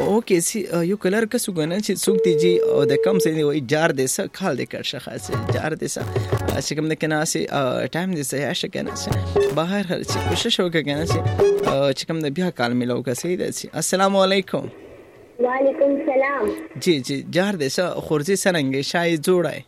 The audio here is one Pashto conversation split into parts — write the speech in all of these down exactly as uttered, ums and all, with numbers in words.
اوکې سي یو کلر کسو غنن چې څوک دی جی او د کم سي وي جار دې سره خال دې کړ شخص جار دې سره چې کوم د کنه سي ټایم دې سه هشه کنه سي بهر هر چې کوشش وکړه سي چې کوم د بیا کال ملو کا سي دې السلام علیکم وعلیکم السلام جی جی جار دې سره خورزي سرنګ شای جوړای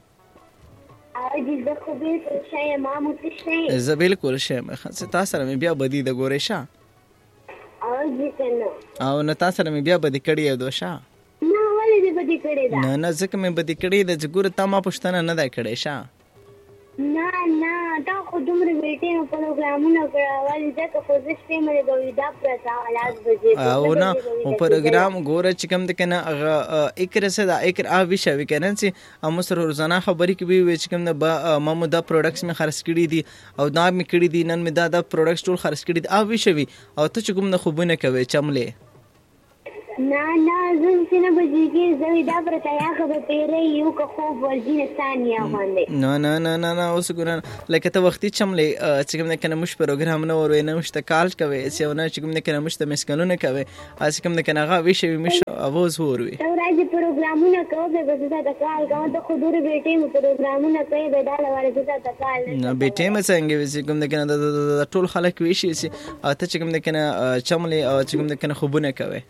اجي زه خو به شای ما مو تشای زه بالکل شای ما خاصه تاسو سره بیا بدی د ګورې شه او دې کنه او نه تاسو سره بیا بدی کړی یو دوشه نه ولې دې بدی کړی دا نه نه ځکه مې بدی کړی د ګور ته ما پښتنه نه دا کړی شه نه نه دا خو دومره ویټینګ پروګرامونه کړول ځکه خو زه شپې مې د ویدا پرتا علاج بجې او نه او پروګرام ګوره چې کوم د کنه هغه اکر سره اکر ا ویشه وی کنه چې امو سره روزانه خبرې کوي چې کوم د مامو دا پروډکټس می خرڅ کړي دي او دا می کړي دي نن می دا دا پروډکټس ټول خرڅ کړي دي ا ویشه وی او ته چې کوم نه خوبونه کوي چملې نه نه زه څنګه بجېږي زه دا پرته یا خو به پیرې یو که خو ورځي ثانیه باندې نه نه نه نه نه اوس ګورن لکه ته وختي چملې چې کوم نه کنه مش پروګرام نه ور نه مشته کال کوي چې نه چې کوم نه کنه مشته مسکلونه کوي اس کوم نه کنه غا ویشه مش اواز وروي دا راځي پروګرامونه کوي به زه دا کال کوم ته خو دور بیٹې مو پروګرامونه کوي به دا لاره زه دا کال نه بیٹې مې څنګه وسی کوم نه کنه ټول خلک ویشي چې ته چې کوم نه کنه چملې او چې کوم نه کنه خوبونه کوي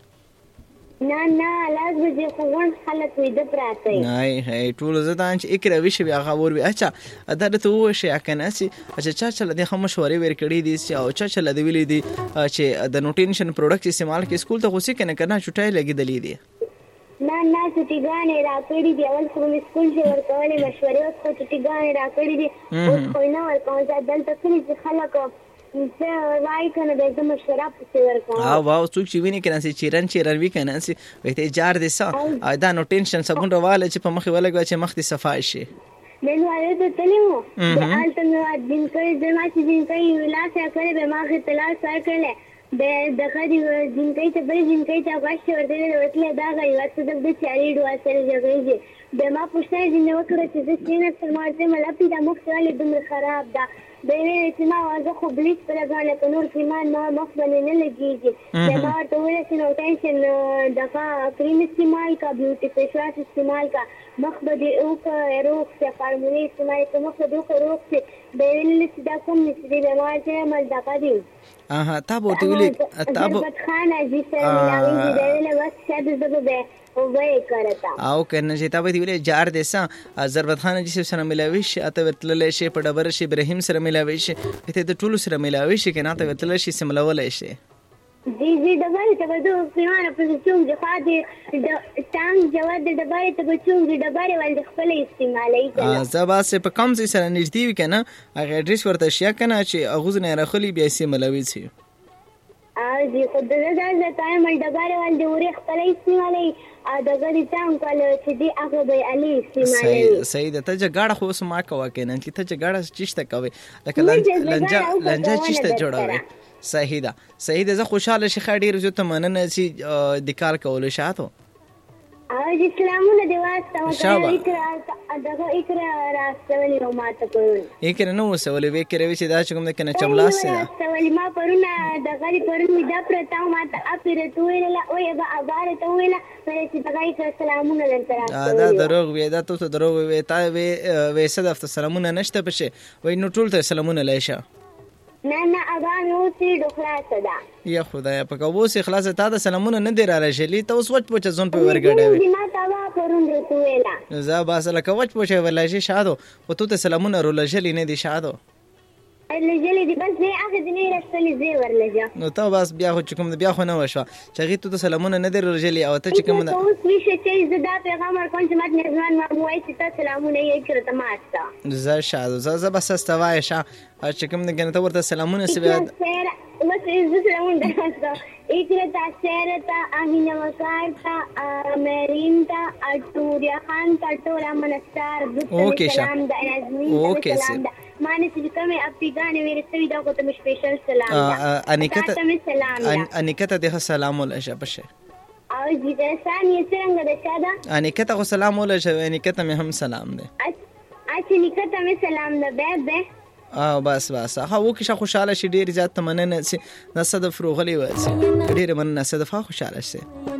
نه نه لاس بجې خو ون خلک وي د پراته نه هي ټول زدان چې اکر ویشه بیا خبر وي اچھا دا ته وشه کنه سي اچھا چا چل د هم مشورې ور کړې دي او چا چل د ویلې دي چې د نوټینشن پروډکټ استعمال کې سکول ته غوسي کنه کنه چټای لګیدلې دي نه نه چټیګانې راکړې دي اول خو مې سکول کې ورکولې مشورې او خو چټیګانې راکړې دي او خو نه ورکوم ځکه دلته چې خلک زه وای کنه د زما شراب څه ورکوم او واو څوک چې ویني کنه چې چیرن چیرن وی کنه چې وته جار دې سا دا نو ټینشن صابون رواله چې په مخې ولګو چې مخ دې صفای شي نن وایي ته تلمو د الته نو دین کوي د ما چې دین کوي ولاس کړي به ما کې تلاش سره کړي د دغه دین کوي ته بل دین کوي ته واشه ورته وتله دا غي واسه د چاري ډوا سره جوړيږي د ما پوښتنه دې نو کړې چې زه څنګه سمارته مله پیدا مخ سره دومره خراب ده د وینې چې ما واځه خو بلیچ په لګاله په نور کې ما ما مخ باندې نه لګيږي د ما ته ویل چې نو ټینشن دغه کریم استعمال کا بیوټي فیشواش استعمال کا مخ باندې او کا روغ څه فارمولې استعمال کا مخ باندې کو روغ څه د وینې چې دا کوم نشي د ما چې مل دغه دی اها تاسو ته ویل تاسو خان عزیز سره ملاوي دی د ویل بس شاده زبه او وای کرتا او کنه چې تاسو ویل جار دیسا ضربت خان جی سره ملاوي شي اته ورتل شي په ډبر شي ابراهيم سره ملاوي شي ته د ټولو سره ملاوي شي کنه ته ورتل شي سملول شي جی جی ډبر ته بدو پیوانه په چوم د خاطر د ټانګ جواد د ډبر ته بچوم د ډبر ول خپل استعمالي کنه زبا سه په کم ځای سره نږدې وي کنه هغه اډریس ورته شیا کنه چې اغوز نه راخلی بیا سي ملاوي شي ا جی خو د زړه د ټایم ډبر ول د ورې خپل استعمالي ا دغه دې څنګه کول چې دی هغه به علي استعمالي صحیح صحیح ده ته جګړه خو سم ما کوه کنه چې ته جګړه چشته کوي لکه لنجا لنجا چشته جوړوي صحیح ده صحیح ده زه خوشاله شي خاډیر زه ته مننه چې د کال کول شاته ا جی سلامونه دی واسطه اکرا دغه اکرا راستولې او ماته کوي اکرا نو وسولې وکړې چې دا چې کوم کنه چملاس ده راستولې ما پرونه دغه پرونه دا پرتا ماته اپیره تویلا او یبا اباره تویلا چې دغه اکرا سلامونه لنترا دا دروغ وی دا ته دروغ وی تا وی وې صدفت سلامونه نشته پشه وای نو ټول ته سلامونه لایشه نه نه اغان اوسې ډخلاصه ده یا خدای په کووس اخلاص ته د سلامونه نه دی را راشلی ته اوس وچ پوچ ځون په ورګډوي ما تا وا پرون رتویلا زه باسل کوچ پوچ ولای شادو او ته سلامونه رولجلی نه دی شادو لجلی دی بس نه هغه دی نه رسلی زی ورلجا نو ته بس بیا خو کوم بیا خو نه وشو چې غي ته سلامونه نه دی رولجلی او ته چې کوم نه اوس ویشه چې زدا پیغام ورکون چې مات نظام ما وای چې ته سلامونه یې کړه ته ماستا زه شادو زه بس استوای شه چې کوم نه ته ورته سلامونه سوي بس زه سلامونه درته اکرتا سیرتا امینه وکارتا امرینتا اټوریا خان ټولا منستار اوکې سلام د ازمین اوکې سلام مانه چې کومه اپیګانې ورسوي دا کوته سپیشل سلام انیکته انیکته ده سلام ولشه بشه او دې ثانیه څنګه ده شاده انیکته خو سلام ولشه انیکته مې هم سلام ده اچھا انیکته مې سلام ده به به اه بس بس ها وکه خوشاله شي ډیر زیات مننه سي نصد فروغلی و سي ډیر مننه صدفه خوشاله شي